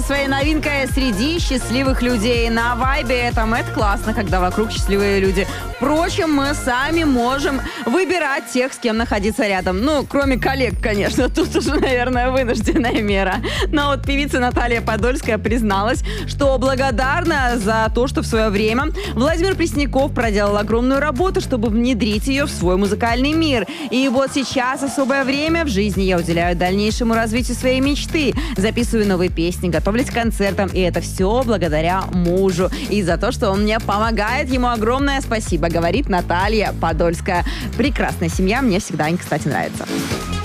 своей новинкой среди счастливых людей. На вайбе это классно, когда вокруг счастливые люди. Впрочем, мы сами можем выбирать тех, с кем находиться рядом. Ну, кроме коллег, конечно. Тут уже, наверное, вынужденная мера. Но вот певица Наталья Подольская призналась, что благодарна за то, что в свое время Владимир Пресняков проделал огромную работу, чтобы внедрить ее в свой музыкальный мир. И вот сейчас особое время в жизни я уделяю дальнейшему развитию своей мечты. Записываю новые песни, готовлюсь к концертам. И это все благодаря мужу. И за то, что он мне помогает, ему огромное спасибо, говорит Наталья Подольская. Прекрасная семья, мне всегда они, кстати, нравятся.